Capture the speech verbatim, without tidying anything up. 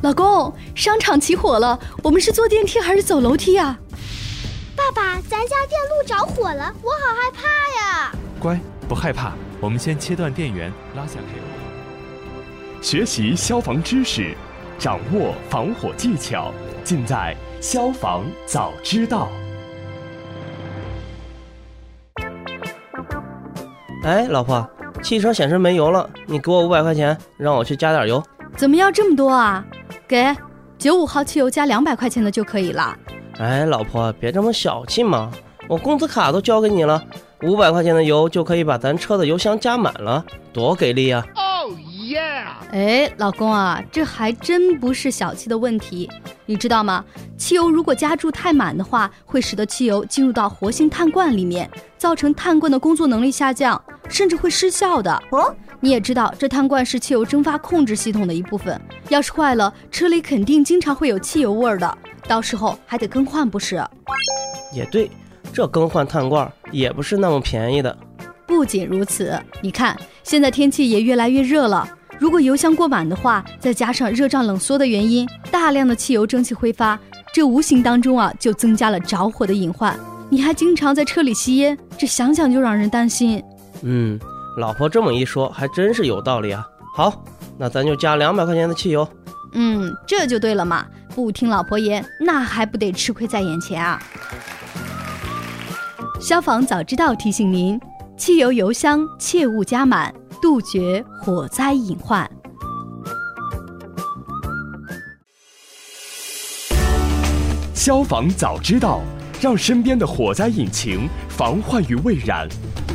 老公，商场起火了，我们是坐电梯还是走楼梯啊？ 爸爸，咱家电路着火了，我好害怕呀！ 乖，不害怕，我们先切断电源，拉下 K O。学习消防知识，掌握防火技巧，尽在消防早知道。 哎，老婆，汽车显示没油了，你给我五百块钱，让我去加点油。 怎么要这么多啊？给，九五号汽油加两百块钱的就可以了。 哎，老婆，别这么小气嘛，我工资卡都交给你了，五百块钱的油就可以把咱车的油箱加满了，多给力啊！ 哦耶！哎，老公啊，这还真不是小气的问题，你知道吗？汽油如果加注太满的话，会使得汽油进入到活性炭罐里面，造成炭罐的工作能力下降，甚至会失效的。哦，你也知道，这炭罐是汽油蒸发控制系统的一部分，要是坏了，车里肯定经常会有汽油味儿的，到时候还得更换，不是？ 也对，这更换炭罐也不是那么便宜的。 不仅如此，你看，现在天气也越来越热了，如果油箱过满的话，再加上热胀冷缩的原因，大量的汽油蒸汽挥发，这无形当中啊，就增加了着火的隐患。你还经常在车里吸烟，这想想就让人担心。 嗯，老婆这么一说，还真是有道理啊。好，那咱就加两百块钱的汽油。 嗯，这就对了嘛，不听老婆言，那还不得吃亏在眼前啊。消防早知道提醒您，汽油油箱切勿加满，杜绝火灾隐患。 消防早知道，让身边的火灾引擎防患于未然。